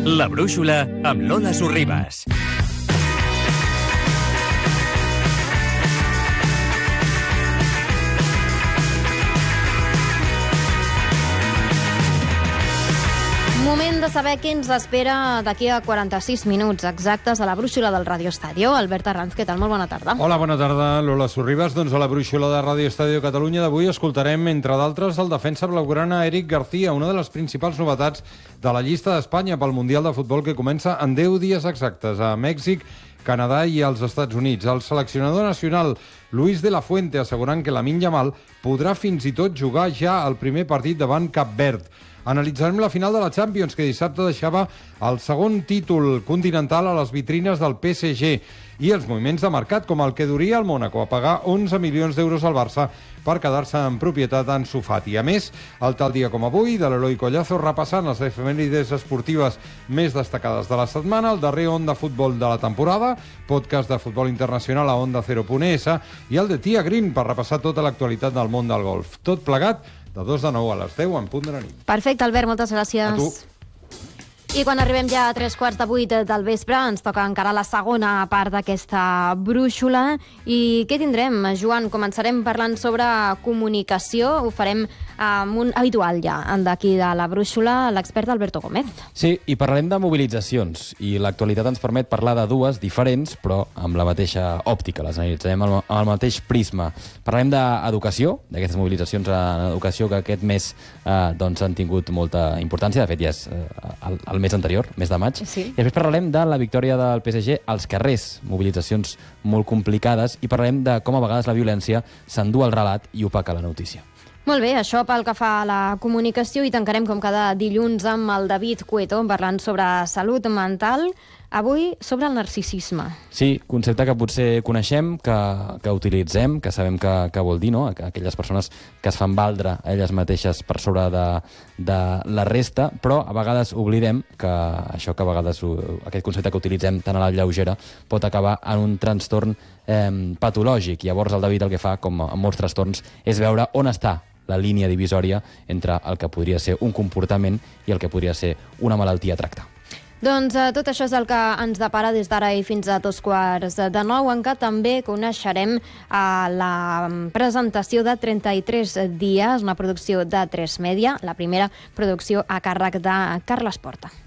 La Brúixola amb Lola Sorribas. Moment de saber què ens espera d'aquí a 46 minuts exactes a la Brúixola del Radio Estadio. Albert Arranz, què tal? Molt bona tarda. Hola, bona tarda, Lola Sorribas. Doncs a la Brúixola de Radio Estadio Catalunya d'avui escoltarem, entre d'altres, el defensa blaugrana Eric García, una de les principals novetats de la llista d'Espanya pel Mundial de Futbol que comença en 10 dies exactes a Mèxic, Canadà i als Estats Units. El seleccionador nacional Luis de la Fuente assegurant que Lamine Yamal podrà fins i tot jugar ja el primer partit davant Cap Verd. Analitzarem la final de la Champions, que dissabte deixava el segon títol continental a les vitrines del PSG, i els moviments de mercat, com el que duria el Mónaco a pagar 11 milions d'euros al Barça per quedar-se en propietat d'Ansu Fati. A més, el tal dia com avui, de l'Eloi Collazo, repassant les efemèrides esportives més destacades de la setmana, el darrer Onda Futbol de la temporada, podcast de futbol internacional a Onda 0.es, i el de Tia Green per repassar tota l'actualitat del món del golf. Tot plegat de 2 de 9 a les 10 en punt de la nit. Perfecte, Albert, moltes gràcies. A tu. I quan arribem ja a 7:45 del vespre, ens toca encarar la segona part d'aquesta brúixola. I què tindrem, Joan? Començarem parlant sobre comunicació. Ho farem amb un habitual ja d'aquí de la brúixola, l'expert Alberto Gómez. Sí, i parlarem de mobilitzacions. I l'actualitat ens permet parlar de dues diferents, però amb la mateixa òptica. Les analitzarem amb el mateix prisma. Parlarem d'educació, d'aquestes mobilitzacions en educació que aquest mes doncs han tingut molta importància. De fet, ja és el mes anterior, mes de maig. Sí. I després parlarem de la victòria del PSG als carrers, mobilitzacions molt complicades, i parlarem de com a vegades la violència s'endú el relat i opaca la notícia. Molt bé, això pel que fa a la comunicació, i tancarem com cada dilluns amb el David Cueto parlant sobre salut mental, avui sobre el narcisisme. Sí, concepte que potser coneixem, que utilitzem, que sabem què vol dir, no? Aquelles persones que es fan valdre a elles mateixes per sobre de la resta, però a vegades oblidem que això que a vegades aquest concepte que utilitzem tan a la lleugera pot acabar en un trastorn patològic. Llavors el David el que fa, com en molts trastorns, és veure on està la línia divisòria entre el que podria ser un comportament i el que podria ser una malaltia a tractar. Doncs tot això és el que ens depara des d'ara i fins a 8:45, en què també coneixerem la presentació de 33 dies, una producció de 3 Media, la primera producció a càrrec de Carles Porta.